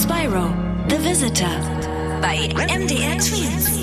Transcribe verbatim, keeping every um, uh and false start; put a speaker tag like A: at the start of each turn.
A: Spyro, The Visitor bei M D R Twins.